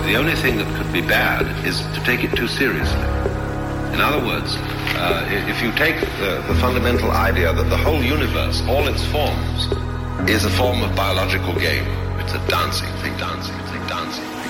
The only thing that could be bad is to take it too seriously. In other words, if you take the fundamental idea that the whole universe, all its forms, is a form of biological game, it's a dancing thing, dancing.